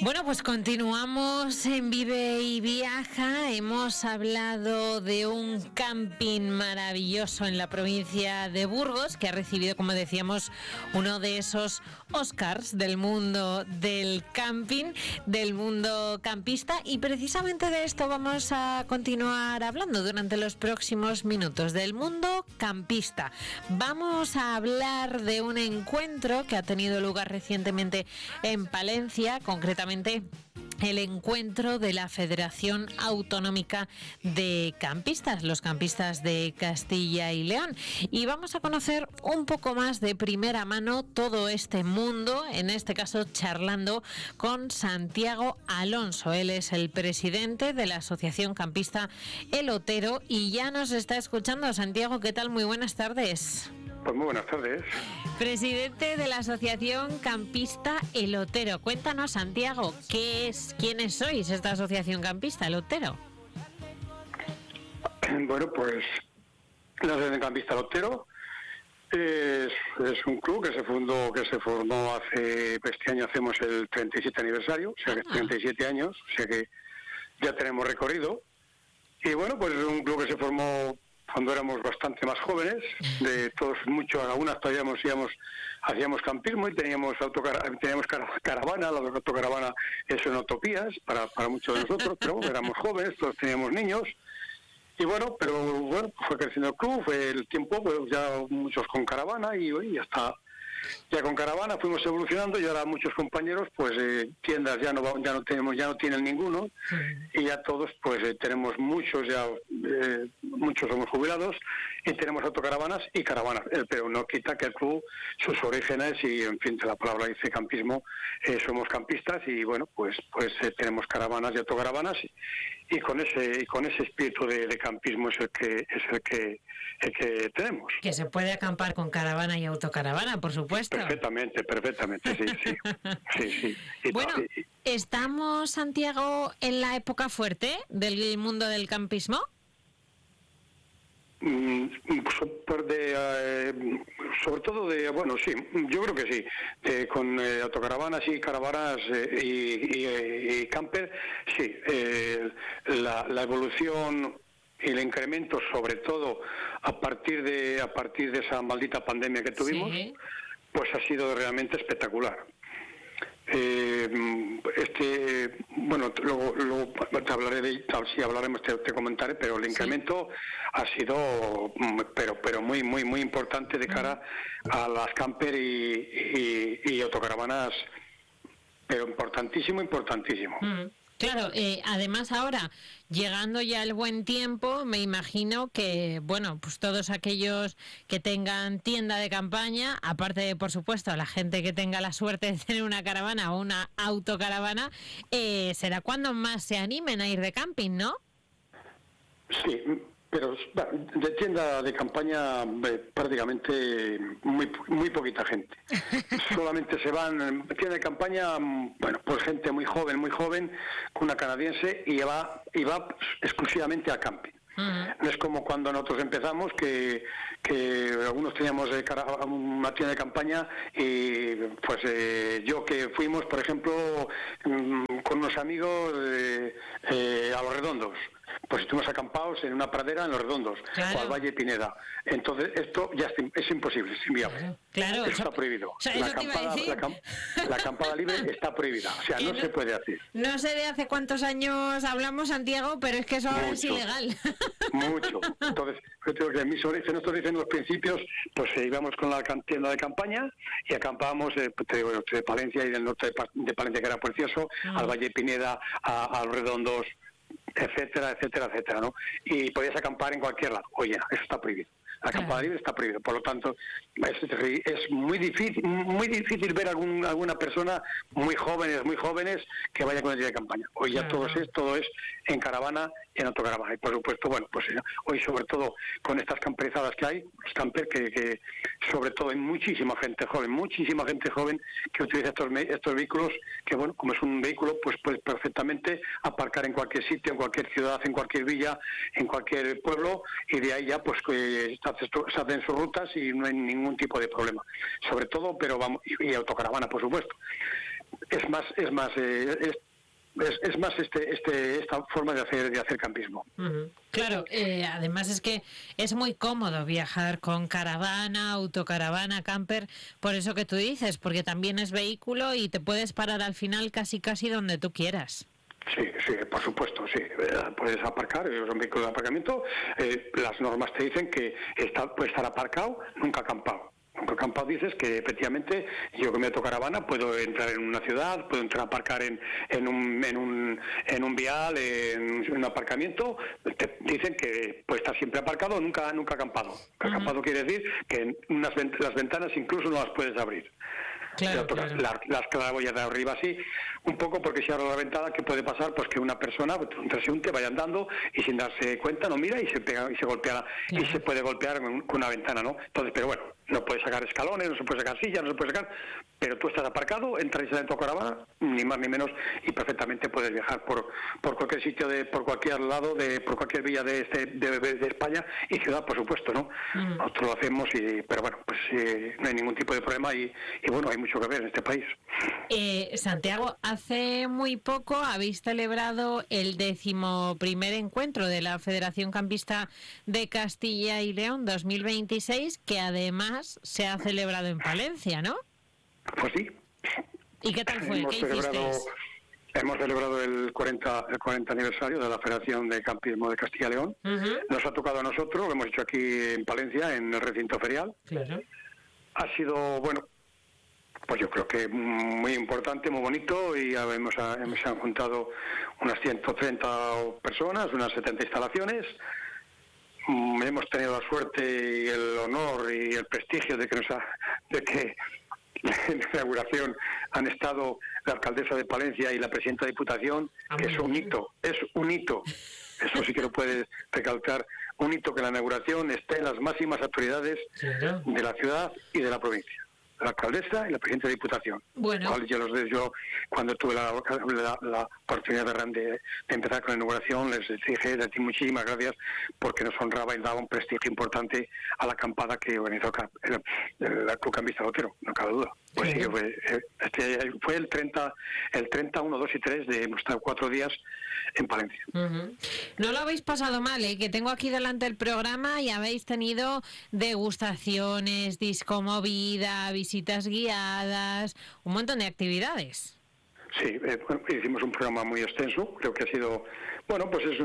Bueno, pues continuamos en Vive y Viaja. Hemos hablado de un camping maravilloso en la provincia de Burgos que ha recibido, como decíamos, uno de esos Oscars del mundo del camping, del mundo campista, y precisamente de esto vamos a continuar hablando durante los próximos minutos, del mundo campista. Vamos a hablar de un encuentro que ha tenido lugar recientemente en Palencia, concretamente el encuentro de la Federación Autonómica de Campistas, los campistas de Castilla y León. Y vamos a conocer un poco más de primera mano todo este mundo, en este caso charlando con Santiago Alonso. Él es el presidente de la Asociación Campista El Otero y ya nos está escuchando. Santiago, ¿qué tal? Muy buenas tardes. Pues muy buenas tardes. Presidente de la Asociación Campista El Otero. Cuéntanos, Santiago, ¿quiénes sois esta Asociación Campista El Otero? Bueno, pues la Asociación Campista El Otero es un club que se formó hace, este año hacemos el 37 aniversario, o sea que 37 años, o sea que ya tenemos recorrido. Y bueno, pues es un club que se formó cuando éramos bastante más jóvenes, de todos muchos, algunas todavía hacíamos campismo y teníamos caravana. La autocaravana es una utopía para muchos de nosotros, pero éramos jóvenes, todos teníamos niños. Y bueno, fue creciendo el club, fue el tiempo, pues ya muchos con caravana y hoy ya está. Ya con caravana fuimos evolucionando y ahora muchos compañeros, pues tiendas ya no tienen ninguno, y ya todos pues tenemos muchos somos jubilados y tenemos autocaravanas y caravanas, pero no quita que el club, sus orígenes y en fin, la palabra dice campismo, somos campistas y bueno, pues tenemos caravanas y autocaravanas y con ese espíritu de campismo es el que tenemos. Que se puede acampar con caravana y autocaravana, por supuesto. Perfectamente, sí. Bueno, ¿estamos, Santiago, en la época fuerte del mundo del campismo? Sobre todo sí, yo creo que sí, con autocaravanas y caravanas y camper, sí, la evolución y el incremento, sobre todo a partir de esa maldita pandemia que tuvimos, sí, pues ha sido realmente espectacular. Luego te hablaré si hablaremos te comentaré, pero el incremento ha sido pero muy importante de cara a las camper y autocaravanas, pero importantísimo. Claro, además ahora, llegando ya el buen tiempo, me imagino que, bueno, pues todos aquellos que tengan tienda de campaña, aparte de, por supuesto, la gente que tenga la suerte de tener una caravana o una autocaravana, será cuando más se animen a ir de camping, ¿no? Sí, pero de tienda de campaña prácticamente muy poquita gente. Solamente se van tienda de campaña, pues gente muy joven, con una canadiense y va exclusivamente al camping. No es como cuando nosotros empezamos, que algunos teníamos una tienda de campaña y pues yo que fuimos, por ejemplo, con unos amigos a Los Redondos. Pues estuvimos acampados en una pradera en Los Redondos, claro, o al Valle Pineda. Entonces esto ya es imposible, es inviable. Claro, eso está prohibido. La acampada libre está prohibida, o sea, no se puede hacer. No sé de hace cuántos años hablamos, Santiago, pero es que eso ahora es ilegal. Mucho. Entonces, yo creo que en mis orígenes, en los principios, pues íbamos con la tienda de campaña y acampábamos de Palencia y del norte de Palencia, que era precioso, al Valle Pineda, a Los Redondos, etcétera, ¿no? Y podías acampar en cualquier lado. Oye, eso está prohibido. La acampada libre está prohibida. Por lo tanto, es muy difícil ver alguna persona muy jóvenes que vaya con el día de campaña. Hoy ya todo es en caravana y en autocaravana. Y por supuesto, hoy sobre todo con estas camperizadas que hay, los camper que sobre todo hay muchísima gente joven que utiliza estos vehículos, que como es un vehículo, pues puedes perfectamente aparcar en cualquier sitio, en cualquier ciudad, en cualquier villa, en cualquier pueblo, y de ahí ya pues que se hacen sus rutas y no hay ningún tipo de problema. Sobre todo, y autocaravana, por supuesto. Es más esta forma de hacer campismo. Claro, además es que es muy cómodo viajar con caravana, autocaravana, camper, por eso que tú dices, porque también es vehículo y te puedes parar al final casi donde tú quieras. Sí, por supuesto, sí. Puedes aparcar, es un vehículo de aparcamiento. Las normas te dicen que puede estar aparcado, nunca acampado. Nunca acampado dices que efectivamente yo que me toco caravana puedo entrar en una ciudad, puedo entrar a aparcar en un vial, en un aparcamiento. Te dicen que puede estar siempre aparcado, nunca acampado. Acampado quiere decir que las ventanas incluso no las puedes abrir. Claro. Las claraboyas de arriba sí, un poco porque si abro la ventana, ¿qué puede pasar? Pues que una persona, un transeúnte, vaya andando y sin darse cuenta no mira y se pega y se golpea y se puede golpear con una ventana, ¿no? Entonces, pero bueno, no puedes sacar escalones, no se puede sacar sillas, no se puede sacar, pero tú estás aparcado, entras y sales de tu caravana, ni más ni menos, y perfectamente puedes viajar por cualquier sitio, por cualquier lado, por cualquier vía de España y ciudad, por supuesto, ¿no? Nosotros lo hacemos, pero bueno, pues no hay ningún tipo de problema y bueno, hay mucho que ver en este país. Santiago, hace muy poco habéis celebrado el 11º encuentro de la Federación Campista de Castilla y León 2026, que además se ha celebrado en Palencia, ¿no? Pues sí. ¿Y qué tal fue? ¿Qué hicisteis? Hemos celebrado el 40 aniversario de la Federación de Campismo de Castilla y León. Nos ha tocado a nosotros, lo hemos hecho aquí en Palencia, en el recinto ferial. Claro. Ha sido, bueno, pues yo creo que muy importante, muy bonito, y se han juntado unas 130 personas, unas 70 instalaciones. Hemos tenido la suerte y el honor y el prestigio de que en la inauguración han estado la alcaldesa de Palencia y la presidenta de Diputación, que es un hito. Eso sí que lo puedes recalcar, un hito que la inauguración esté en las máximas autoridades de la ciudad y de la provincia. La alcaldesa y la presidenta de Diputación. Bueno. Yo cuando tuve la oportunidad de empezar con la inauguración, les dije de ti muchísimas gracias porque nos honraba y daba un prestigio importante a la acampada que organizó el Club Campista de Otero, no cabe duda. Pues sí, fue el 30, 1, 2 y 3 de hemos estado 4 días en Palencia. No lo habéis pasado mal, que tengo aquí delante el programa y habéis tenido degustaciones, discomovida, visitas guiadas, un montón de actividades. Sí, hicimos un programa muy extenso, creo que ha sido, bueno, pues es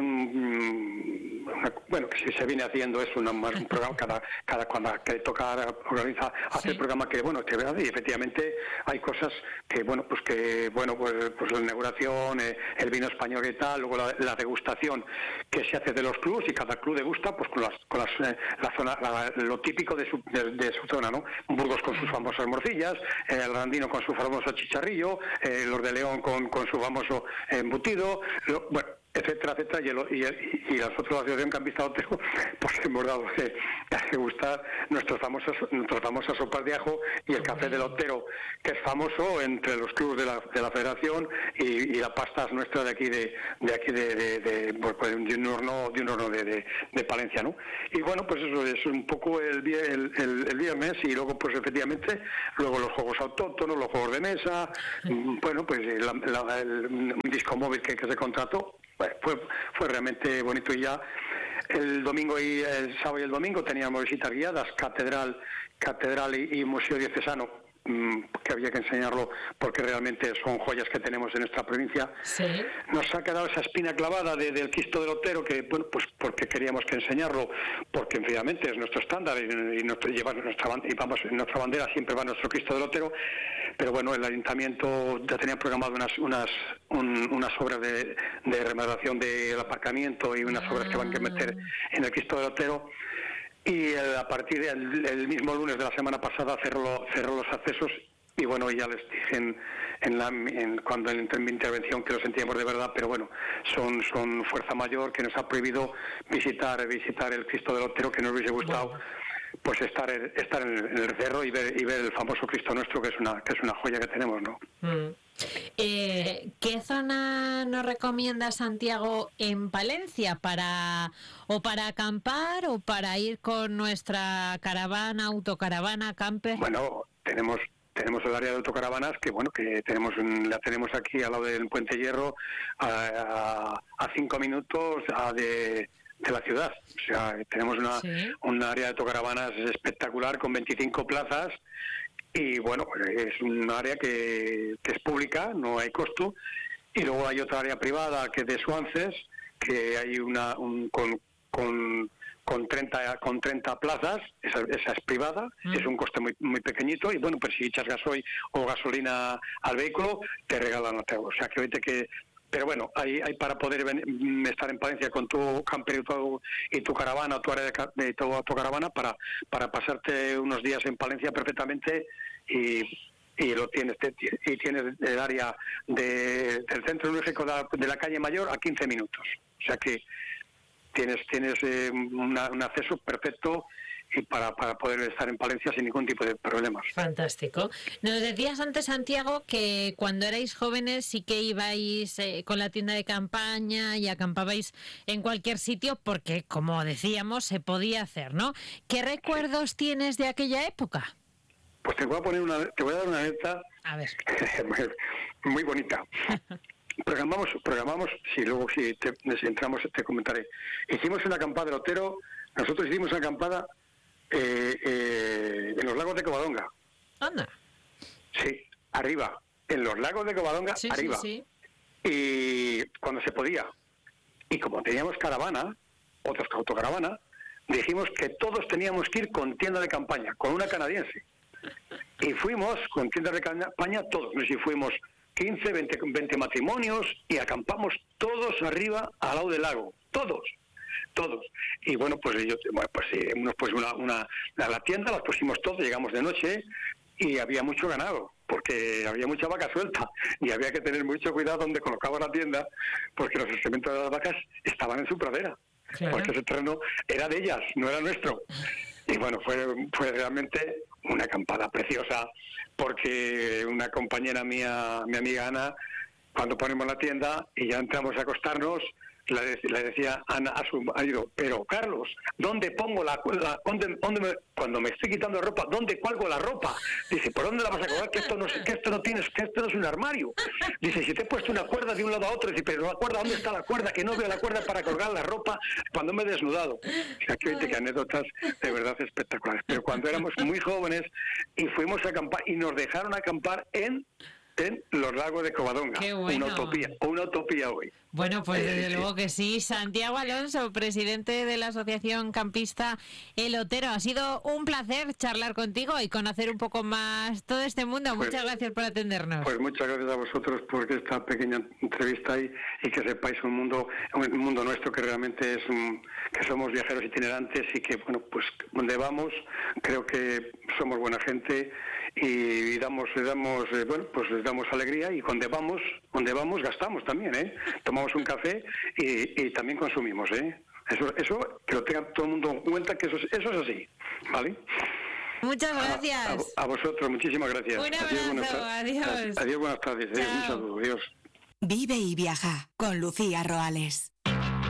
que si se viene haciendo es un programa cuando que toca organizar, hacer el programa que, bueno, que verdad, y efectivamente hay cosas que, pues la inauguración, el vino español y tal, luego la degustación que se hace de los clubs y cada club degusta, pues la zona, lo típico de su zona, ¿no? Burgos con sus famosas morcillas, el Randino con su famoso chicharrillo, los de León con su famoso embutido, etcétera, y nosotros la Asociación Campista de Otero pues hemos dado de gustar nuestras famosas sopas de ajo y el café del Otero, que es famoso entre los clubes de la Federación, y la pasta es nuestra de aquí de un horno de Palencia, ¿no? Y bueno, pues eso es un poco el viernes, y luego pues efectivamente luego los juegos autóctonos, los juegos de mesa, bueno, pues un disco móvil que se contrató. Bueno, fue realmente bonito, y ya el domingo y el sábado y el domingo teníamos visitas guiadas, catedral y museo diocesano, que había que enseñarlo porque realmente son joyas que tenemos en nuestra provincia. Sí. Nos ha quedado esa espina clavada del Cristo del Otero, que bueno, pues porque queríamos que enseñarlo, porque obviamente es nuestro estándar y nuestra bandera siempre va nuestro Cristo del Otero, pero bueno, el ayuntamiento ya tenía programado unas obras de remodelación del aparcamiento y unas obras que van a meter en el Cristo del Otero. Y a partir del mismo lunes de la semana pasada cerró los accesos, y bueno, ya les dije cuando en mi intervención que lo sentíamos de verdad, pero bueno, son fuerza mayor que nos ha prohibido visitar el Cristo del Otero, que nos hubiese gustado pues estar en el cerro y ver el famoso Cristo nuestro, que es una joya que tenemos, ¿no? ¿Qué zona nos recomienda Santiago en Palencia para acampar o para ir con nuestra caravana, autocaravana, camper? Bueno, tenemos tenemos el área de autocaravanas que bueno, que la tenemos aquí al lado del Puente Hierro, a 5 minutos de la ciudad. O sea, tenemos un área de autocaravanas espectacular con 25 plazas y bueno, es un área que es pública, no hay costo. Y luego hay otra área privada que es de Suances, que hay con 30 plazas, esa es privada, es un coste muy pequeñito y bueno, pues si echas gasoil o gasolina al vehículo, te regalan la. O sea, que pero bueno, hay para poder estar en Palencia con tu camper y tu caravana o tu área de tu autocaravana para pasarte unos días en Palencia perfectamente y lo tienes el área del centro neurálgico de la calle Mayor a 15 minutos. O sea que tienes un acceso perfecto y para poder estar en Palencia sin ningún tipo de problemas. Fantástico. Nos decías antes, Santiago, que cuando erais jóvenes sí que ibais con la tienda de campaña y acampabais en cualquier sitio porque, como decíamos, se podía hacer, ¿no? ¿Qué recuerdos tienes de aquella época? Pues te voy a dar una anécdota muy bonita. Programamos, si entramos te comentaré. Hicimos una acampada de Otero, nosotros hicimos una acampada en los lagos de Covadonga. Anda. Sí, arriba, en los lagos de Covadonga, sí, arriba. Sí. Y cuando se podía. Y como teníamos caravana, otros autocaravana, dijimos que todos teníamos que ir con tienda de campaña, con una canadiense. Y fuimos con tiendas de campaña todos, no sé si fuimos 15, 20 matrimonios y acampamos todos arriba al lado del lago, todos. Y bueno, pues la tienda las pusimos todos, llegamos de noche y había mucho ganado, porque había mucha vaca suelta y había que tener mucho cuidado donde colocaba la tienda, porque los excrementos de las vacas estaban en su pradera, claro. Porque ese terreno era de ellas, no era nuestro. Y bueno, fue realmente una acampada preciosa, porque una compañera mía, mi amiga Ana, cuando ponemos la tienda y ya entramos a acostarnos, le decía Ana a su marido, pero Carlos, ¿dónde pongo cuando me estoy quitando ropa, dónde cuelgo la ropa? Dice, ¿por dónde la vas a colgar? Que esto no es un armario. Dice, si te he puesto una cuerda de un lado a otro, dice, pero la cuerda, ¿dónde está la cuerda? Que no veo la cuerda para colgar la ropa cuando me he desnudado. O sea, que anécdotas de verdad espectaculares. Pero cuando éramos muy jóvenes y fuimos a acampar y nos dejaron acampar en los lagos de Covadonga. Qué bueno. Una utopía hoy. Bueno, pues desde luego que sí. Santiago Alonso, presidente de la Asociación Campista El Otero, ha sido un placer charlar contigo y conocer un poco más todo este mundo. Muchas gracias por atendernos. Pues muchas gracias a vosotros por esta pequeña entrevista y que sepáis un mundo nuestro que realmente es que somos viajeros itinerantes y que bueno, pues donde vamos creo que somos buena gente y les damos alegría y donde vamos gastamos también, tomamos un café y también consumimos, eso que lo tenga todo el mundo en cuenta, que eso es así, ¿vale? Muchas gracias. A vosotros, muchísimas gracias. Un abrazo, adiós. Adiós, buenas tardes. Un saludo, adiós. Vive y viaja con Lucía Roales.